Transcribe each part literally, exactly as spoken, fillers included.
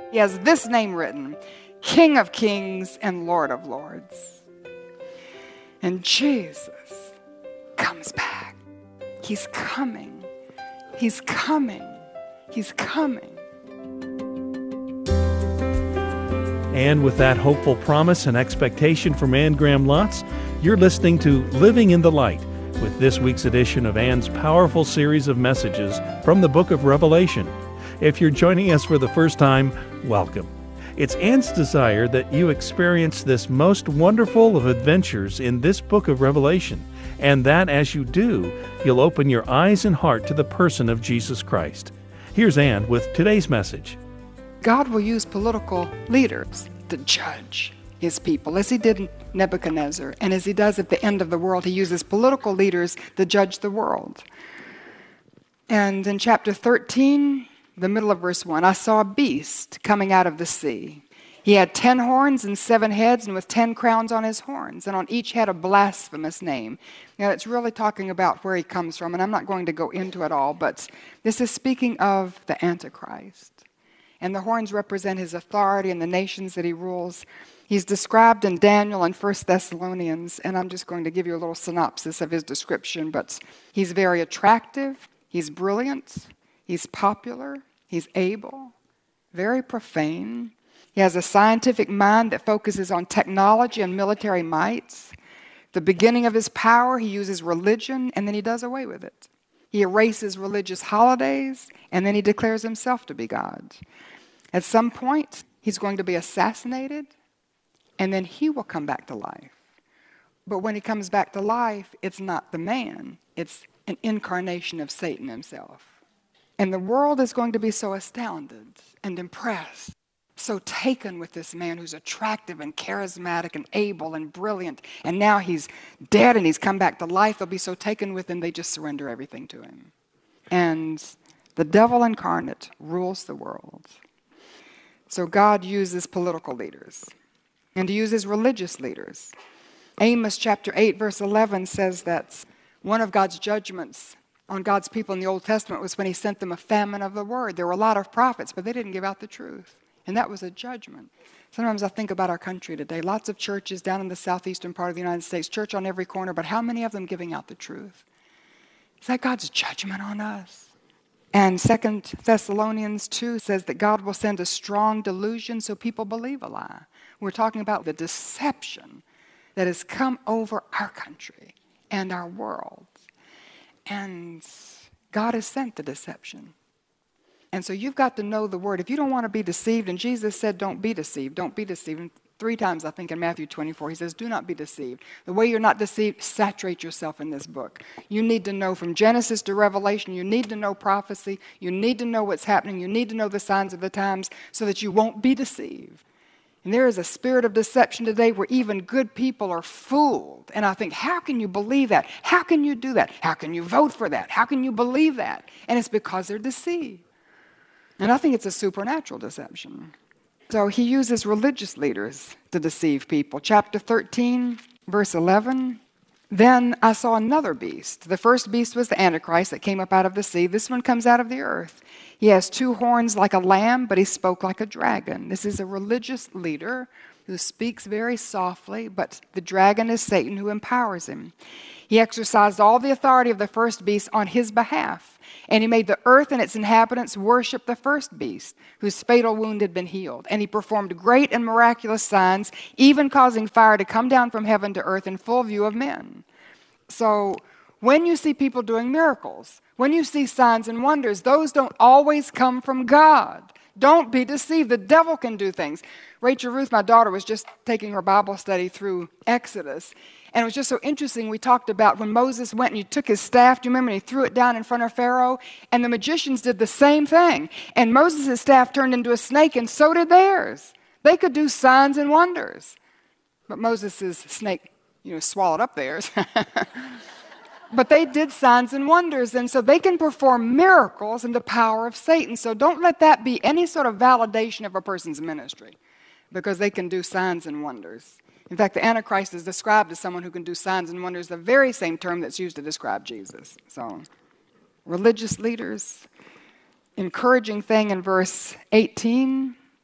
He has this name written, King of Kings and Lord of Lords. And Jesus comes back. He's coming. He's coming. He's coming. And with that hopeful promise and expectation from Anne Graham Lotz, you're listening to Living in the Light with this week's edition of Anne's powerful series of messages from the book of Revelation. If you're joining us for the first time, welcome. It's Anne's desire that you experience this most wonderful of adventures in this book of Revelation, and that as you do, you'll open your eyes and heart to the person of Jesus Christ. Here's Anne with today's message. God will use political leaders to judge his people, as he did Nebuchadnezzar, and as he does at the end of the world, he uses political leaders to judge the world. And in chapter thirteen, the middle of verse one, I saw a beast coming out of the sea. He had ten horns and seven heads, and with ten crowns on his horns, and on each head a blasphemous name. Now, it's really talking about where he comes from, and I'm not going to go into it all, but this is speaking of the Antichrist. And the horns represent his authority and the nations that he rules. He's described in Daniel and First Thessalonians, and I'm just going to give you a little synopsis of his description, but he's very attractive, he's brilliant, he's popular, he's able, very profane. He has a scientific mind that focuses on technology and military might. The beginning of his power, he uses religion, and then he does away with it. He erases religious holidays, and then he declares himself to be God. At some point, he's going to be assassinated, and then he will come back to life. But when he comes back to life, it's not the man. It's an incarnation of Satan himself. And the world is going to be so astounded and impressed, so taken with this man who's attractive and charismatic and able and brilliant. And now he's dead and he's come back to life. They'll be so taken with him, they just surrender everything to him. And the devil incarnate rules the world. So God uses political leaders, and he uses religious leaders. Amos chapter eight, verse eleven says that one of God's judgments on God's people in the Old Testament was when he sent them a famine of the word. There were a lot of prophets, but they didn't give out the truth. And that was a judgment. Sometimes I think about our country today. Lots of churches down in the southeastern part of the United States, church on every corner, but how many of them giving out the truth? Is that God's judgment on us? And Second Thessalonians two says that God will send a strong delusion so people believe a lie. We're talking about the deception that has come over our country and our world. And God has sent the deception. And so you've got to know the word. If you don't want to be deceived, and Jesus said, don't be deceived, don't be deceived. And three times, I think, in Matthew twenty-four, he says, do not be deceived. The way you're not deceived, saturate yourself in this book. You need to know from Genesis to Revelation. You need to know prophecy. You need to know what's happening. You need to know the signs of the times so that you won't be deceived. And there is a spirit of deception today where even good people are fooled. And I think, how can you believe that? How can you do that? How can you vote for that? How can you believe that? And it's because they're deceived. And I think it's a supernatural deception. So he uses religious leaders to deceive people. Chapter thirteen, verse eleven. Then I saw another beast. The first beast was the Antichrist that came up out of the sea. This one comes out of the earth. He has two horns like a lamb, but he spoke like a dragon. This is a religious leader who speaks very softly, but the dragon is Satan who empowers him. He exercised all the authority of the first beast on his behalf, and he made the earth and its inhabitants worship the first beast, whose fatal wound had been healed. And he performed great and miraculous signs, even causing fire to come down from heaven to earth in full view of men. So when you see people doing miracles, when you see signs and wonders, those don't always come from God. Don't be deceived. The devil can do things. Rachel Ruth, my daughter, was just taking her Bible study through Exodus. And it was just so interesting. We talked about when Moses went and he took his staff, do you remember? And he threw it down in front of Pharaoh. And the magicians did the same thing. And Moses' staff turned into a snake, and so did theirs. They could do signs and wonders. But Moses' snake, you know, swallowed up theirs. But they did signs and wonders, and so they can perform miracles in the power of Satan. So don't let that be any sort of validation of a person's ministry, because they can do signs and wonders. In fact, the Antichrist is described as someone who can do signs and wonders, the very same term that's used to describe Jesus. So, religious leaders, encouraging thing in verse eighteen,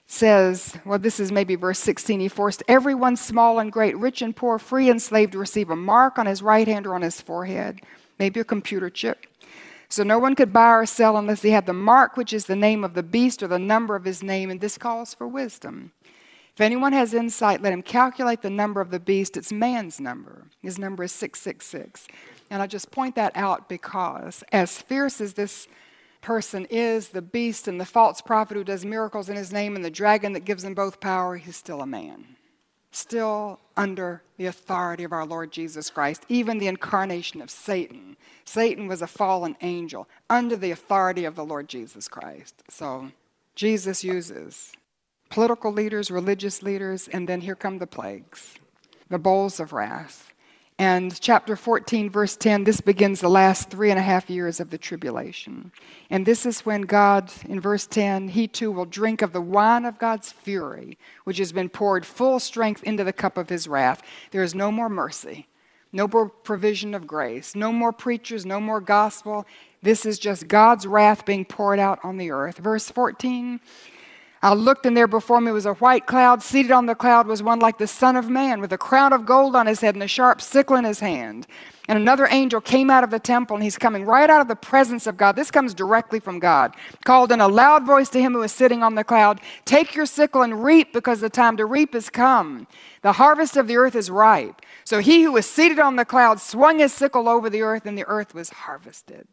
says, well, this is maybe verse sixteen, he forced everyone, small and great, rich and poor, free and slave, to receive a mark on his right hand or on his forehead, maybe a computer chip. So no one could buy or sell unless he had the mark, which is the name of the beast or the number of his name, and this calls for wisdom. If anyone has insight, let him calculate the number of the beast. It's man's number. His number is six six six. And I just point that out because as fierce as this person is, the beast and the false prophet who does miracles in his name and the dragon that gives them both power, he's still a man. Still under the authority of our Lord Jesus Christ, even the incarnation of Satan. Satan was a fallen angel under the authority of the Lord Jesus Christ. So Jesus uses political leaders, religious leaders, and then here come the plagues, the bowls of wrath. And chapter fourteen, verse ten, this begins the last three and a half years of the tribulation. And this is when God, in verse ten, he too will drink of the wine of God's fury, which has been poured full strength into the cup of his wrath. There is no more mercy, no more provision of grace, no more preachers, no more gospel. This is just God's wrath being poured out on the earth. Verse fourteen, I looked, and there before me was a white cloud. Seated on the cloud was one like the Son of Man, with a crown of gold on his head and a sharp sickle in his hand. And another angel came out of the temple, and he's coming right out of the presence of God. This comes directly from God. Called in a loud voice to him who was sitting on the cloud, take your sickle and reap, because the time to reap has come. The harvest of the earth is ripe. So he who was seated on the cloud swung his sickle over the earth, and the earth was harvested.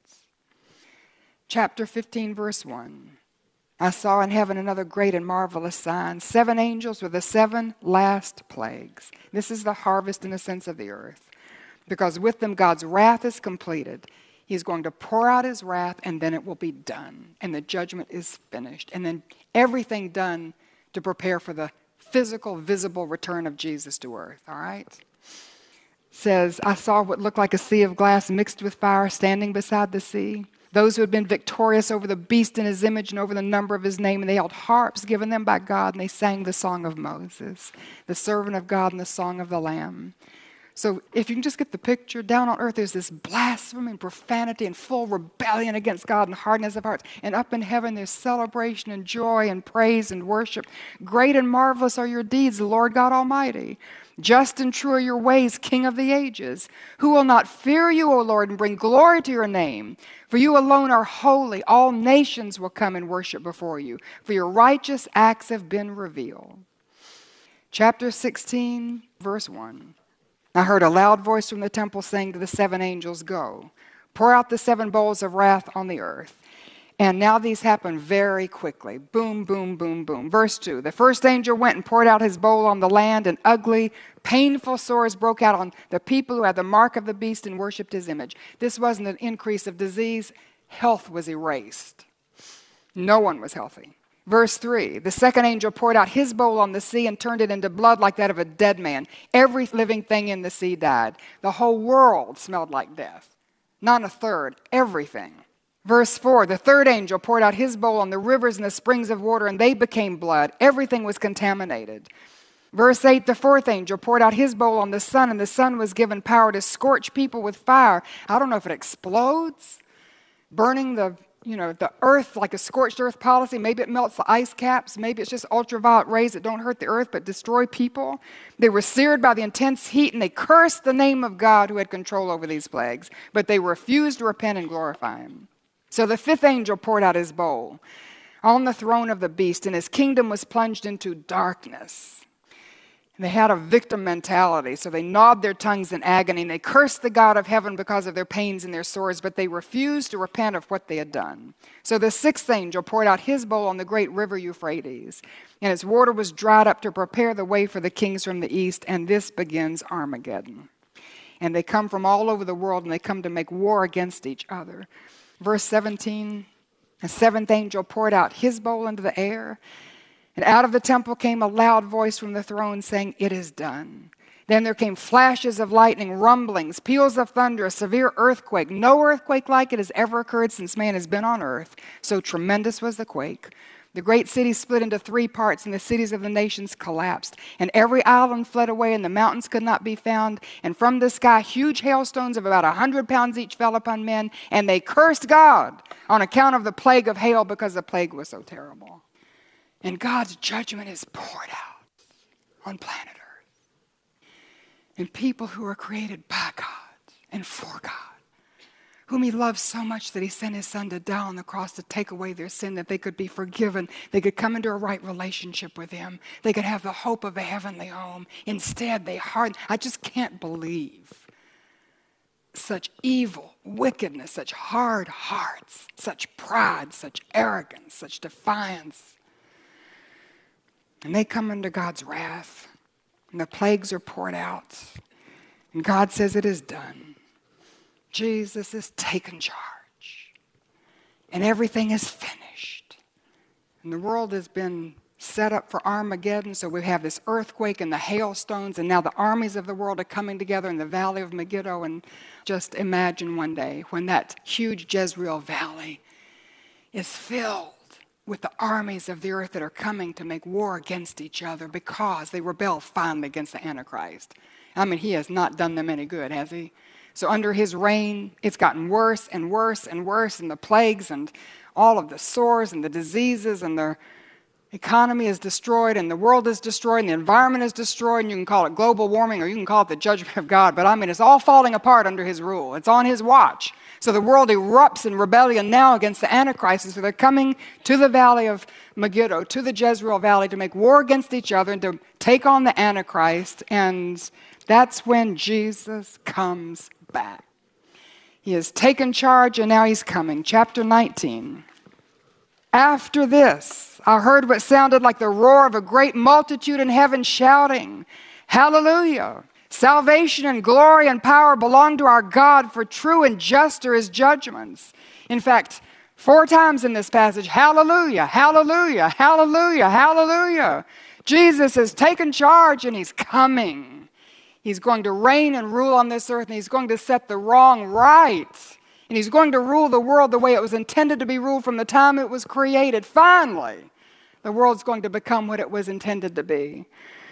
Chapter fifteen, verse one. I saw in heaven another great and marvelous sign, seven angels with the seven last plagues. This is the harvest in the sense of the earth, because with them God's wrath is completed. He's going to pour out his wrath, and then it will be done, and the judgment is finished, and then everything done to prepare for the physical, visible return of Jesus to earth, all right? Says, I saw what looked like a sea of glass mixed with fire standing beside the sea. Those who had been victorious over the beast in his image and over the number of his name, and they held harps given them by God, and they sang the song of Moses, the servant of God, and the song of the Lamb. So if you can just get the picture, down on earth there's this blasphemy and profanity and full rebellion against God and hardness of heart. And up in heaven there's celebration and joy and praise and worship. Great and marvelous are your deeds, Lord God Almighty. Just and true are your ways, King of the ages. Who will not fear you, O Lord, and bring glory to your name? For you alone are holy. All nations will come and worship before you, for your righteous acts have been revealed. Chapter sixteen, verse one. I heard a loud voice from the temple saying to the seven angels, go, pour out the seven bowls of wrath on the earth. And now these happen very quickly. Boom, boom, boom, boom. Verse two, the first angel went and poured out his bowl on the land, and ugly, painful sores broke out on the people who had the mark of the beast and worshipped his image. This wasn't an increase of disease. Health was erased. No one was healthy. Verse three, the second angel poured out his bowl on the sea and turned it into blood like that of a dead man. Every living thing in the sea died. The whole world smelled like death. Not a third, everything. Verse four, the third angel poured out his bowl on the rivers and the springs of water, and they became blood. Everything was contaminated. Verse eight, the fourth angel poured out his bowl on the sun, and the sun was given power to scorch people with fire. I don't know if it explodes, burning the, you know, the earth like a scorched earth policy. Maybe it melts the ice caps. Maybe it's just ultraviolet rays that don't hurt the earth but destroy people. They were seared by the intense heat, and they cursed the name of God who had control over these plagues, but they refused to repent and glorify him. So the fifth angel poured out his bowl on the throne of the beast, and his kingdom was plunged into darkness. And they had a victim mentality, so they gnawed their tongues in agony, and they cursed the God of heaven because of their pains and their sores, but they refused to repent of what they had done. So the sixth angel poured out his bowl on the great river Euphrates, and its water was dried up to prepare the way for the kings from the east, and this begins Armageddon. And they come from all over the world, and they come to make war against each other. Verse seventeen, the seventh angel poured out his bowl into the air, and out of the temple came a loud voice from the throne saying, it is done. Then there came flashes of lightning, rumblings, peals of thunder, a severe earthquake. No earthquake like it has ever occurred since man has been on earth. So tremendous was the quake. The great city split into three parts, and the cities of the nations collapsed. And every island fled away, and the mountains could not be found. And from the sky, huge hailstones of about a hundred pounds each fell upon men, and they cursed God on account of the plague of hail, because the plague was so terrible. And God's judgment is poured out on planet Earth. And people who are created by God and for God, whom he loves so much that he sent his son to die on the cross to take away their sin, that they could be forgiven, they could come into a right relationship with him, they could have the hope of a heavenly home. Instead, they harden. I just can't believe such evil, wickedness, such hard hearts, such pride, such arrogance, such defiance. And they come under God's wrath, and the plagues are poured out, and God says it is done. Jesus has taken charge, and everything is finished. And the world has been set up for Armageddon, so we have this earthquake and the hailstones, and now the armies of the world are coming together in the valley of Megiddo. And just imagine one day when that huge Jezreel valley is filled with the armies of the earth that are coming to make war against each other because they rebel finally against the Antichrist. I mean, he has not done them any good, has he? So under his reign, it's gotten worse and worse and worse, and the plagues and all of the sores and the diseases, and the economy is destroyed, and the world is destroyed, and the environment is destroyed, and you can call it global warming or you can call it the judgment of God, but I mean, it's all falling apart under his rule. It's on his watch. So the world erupts in rebellion now against the Antichrist, and so they're coming to the valley of Megiddo, to the Jezreel Valley, to make war against each other and to take on the Antichrist, and that's when Jesus comes back. He has taken charge, and now he's coming. Chapter nineteen. After this, I heard what sounded like the roar of a great multitude in heaven shouting, "Hallelujah! Salvation and glory and power belong to our God, for true and just are his judgments." In fact, four times in this passage, hallelujah, hallelujah, hallelujah, hallelujah. Jesus has taken charge, and he's coming. He's going to reign and rule on this earth, and he's going to set the wrong right. And he's going to rule the world the way it was intended to be ruled from the time it was created. Finally, the world's going to become what it was intended to be.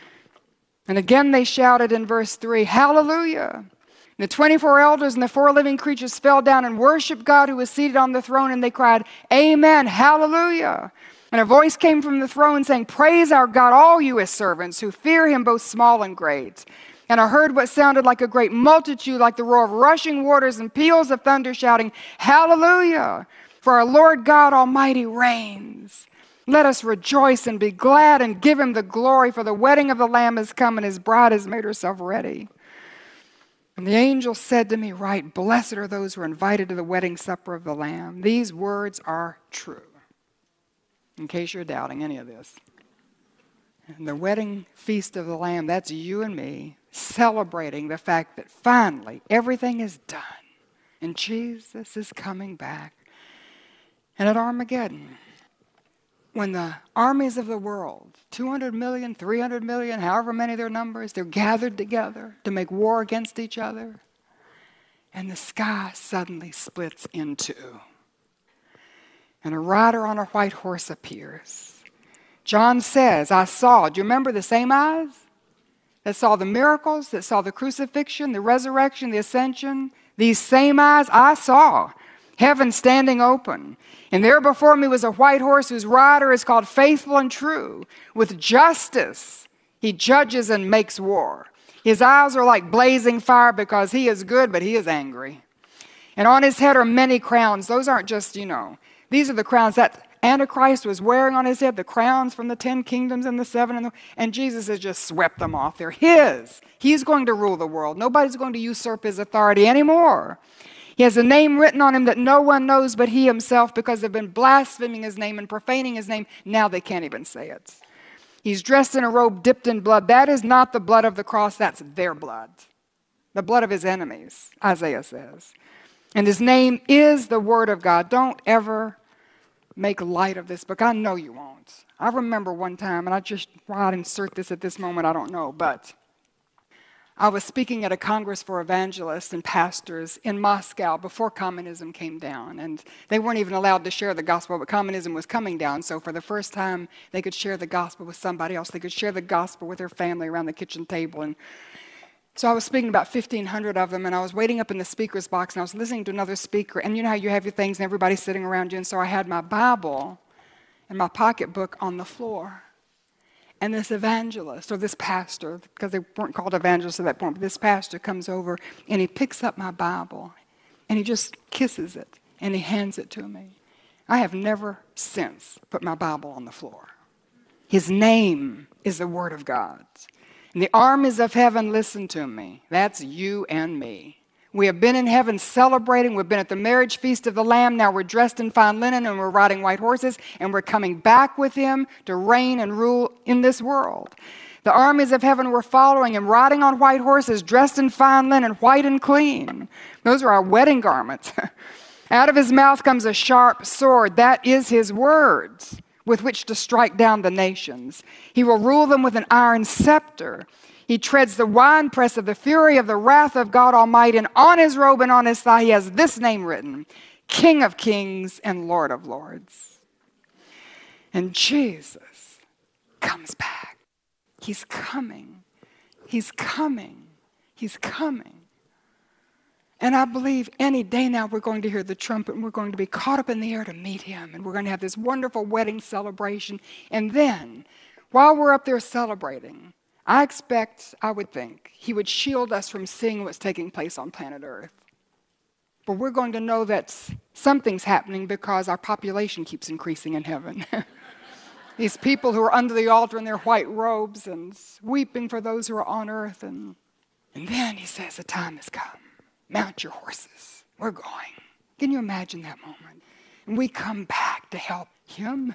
And again they shouted in verse three, "Hallelujah!" The twenty-four elders and the four living creatures fell down and worshiped God who was seated on the throne, and they cried, "Amen, hallelujah!" And a voice came from the throne saying, "Praise our God, all you his servants, who fear him, both small and great." And I heard what sounded like a great multitude, like the roar of rushing waters and peals of thunder, shouting, "Hallelujah! For our Lord God Almighty reigns. Let us rejoice and be glad and give him the glory, for the wedding of the Lamb has come, and his bride has made herself ready." And the angel said to me, "Write, blessed are those who are invited to the wedding supper of the Lamb." These words are true, in case you're doubting any of this. And the wedding feast of the Lamb, that's you and me, celebrating the fact that finally everything is done and Jesus is coming back. And at Armageddon, when the armies of the world, two hundred million, three hundred million, however many their numbers, they're gathered together to make war against each other, and the sky suddenly splits in two. And a rider on a white horse appears. John says, "I saw," do you remember the same eyes that saw the miracles, that saw the crucifixion, the resurrection, the ascension? These same eyes I saw heaven standing open. And there before me was a white horse whose rider is called Faithful and True. With justice he judges and makes war. His eyes are like blazing fire because he is good, but he is angry. And on his head are many crowns. Those aren't just, you know, these are the crowns that Antichrist was wearing on his head, the crowns from the ten kingdoms and the seven, and, the, and Jesus has just swept them off. They're his. He's going to rule the world. Nobody's going to usurp his authority anymore. He has a name written on him that no one knows but he himself, because they've been blaspheming his name and profaning his name. Now they can't even say it. He's dressed in a robe dipped in blood. That is not the blood of the cross. That's their blood. The blood of his enemies, Isaiah says. And his name is the Word of God. Don't ever make light of this book. I know you won't. I remember one time, and I just, why I'd insert this at this moment, I don't know, but I was speaking at a Congress for evangelists and pastors in Moscow before communism came down, and they weren't even allowed to share the gospel, but communism was coming down, so for the first time, they could share the gospel with somebody else. They could share the gospel with their family around the kitchen table, and so I was speaking to about fifteen hundred of them, and I was waiting up in the speaker's box, and I was listening to another speaker, and you know how you have your things, and everybody's sitting around you, and so I had my Bible, and my pocketbook on the floor. And this evangelist, or this pastor, because they weren't called evangelists at that point, but this pastor comes over and he picks up my Bible and he just kisses it and he hands it to me. I have never since put my Bible on the floor. His name is the Word of God. And the armies of heaven listen to me. That's you and me. We have been in heaven celebrating. We've been at the marriage feast of the Lamb. Now we're dressed in fine linen and we're riding white horses and we're coming back with him to reign and rule in this world. The armies of heaven were following him, riding on white horses, dressed in fine linen, white and clean. Those are our wedding garments. Out of his mouth comes a sharp sword. That is his words with which to strike down the nations. He will rule them with an iron scepter. He treads the winepress of the fury of the wrath of God Almighty, and on his robe and on his thigh he has this name written, King of Kings and Lord of Lords. And Jesus comes back. He's coming. He's coming. He's coming. And I believe any day now we're going to hear the trumpet and we're going to be caught up in the air to meet him. And we're going to have this wonderful wedding celebration. And then, while we're up there celebrating, I expect, I would think, he would shield us from seeing what's taking place on planet Earth. But we're going to know that something's happening because our population keeps increasing in heaven. These people who are under the altar in their white robes and weeping for those who are on earth. And, and then he says, the time has come. Mount your horses. We're going. Can you imagine that moment? And we come back to help him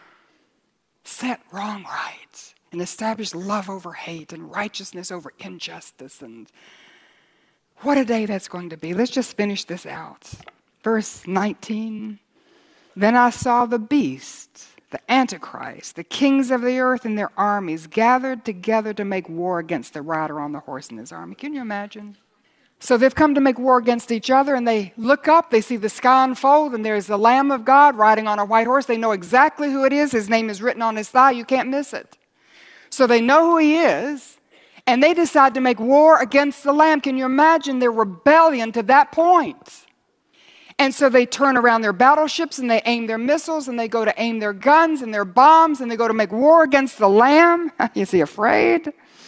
set wrong right and establish love over hate and righteousness over injustice. And what a day that's going to be. Let's just finish this out. Verse nineteen. Then I saw the beast, the Antichrist, the kings of the earth and their armies gathered together to make war against the rider on the horse and his army. Can you imagine? So they've come to make war against each other, and they look up, they see the sky unfold, and there's the Lamb of God riding on a white horse. They know exactly who it is. His name is written on his thigh. You can't miss it. So they know who he is, and they decide to make war against the Lamb. Can you imagine their rebellion to that point? And so they turn around their battleships, and they aim their missiles, and they go to aim their guns and their bombs, and they go to make war against the Lamb. Is he afraid?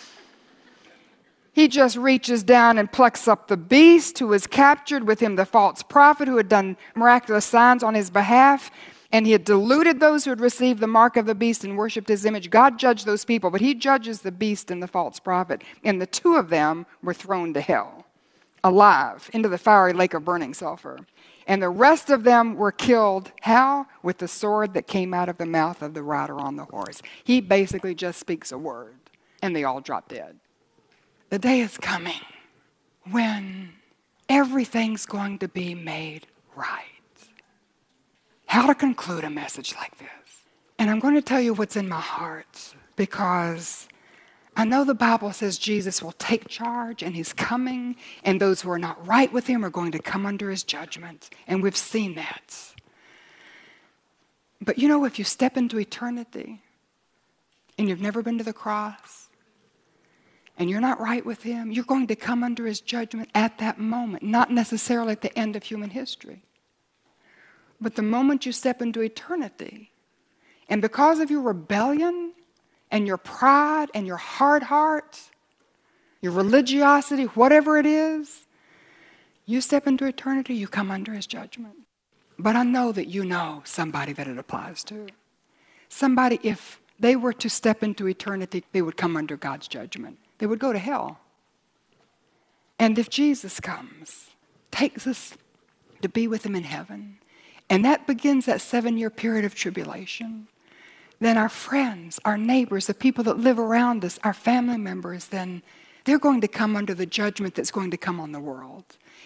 He just reaches down and plucks up the beast who was captured, with him the false prophet who had done miraculous signs on his behalf. And he had deluded those who had received the mark of the beast and worshipped his image. God judged those people, but he judges the beast and the false prophet. And the two of them were thrown to hell, alive, into the fiery lake of burning sulfur. And the rest of them were killed, how? With the sword that came out of the mouth of the rider on the horse. He basically just speaks a word, and they all drop dead. The day is coming when everything's going to be made right. How to conclude a message like this. And I'm going to tell you what's in my heart, because I know the Bible says Jesus will take charge and he's coming, and those who are not right with him are going to come under his judgment. And we've seen that. But you know, if you step into eternity and you've never been to the cross, and you're not right with him, you're going to come under his judgment at that moment, not necessarily at the end of human history. But the moment you step into eternity, and because of your rebellion and your pride and your hard heart, your religiosity, whatever it is, you step into eternity, you come under his judgment. But I know that you know somebody that it applies to. Somebody, if they were to step into eternity, they would come under God's judgment. They would go to hell. And if Jesus comes, takes us to be with him in heaven, and that begins that seven-year period of tribulation, then our friends, our neighbors, the people that live around us, our family members, then they're going to come under the judgment that's going to come on the world.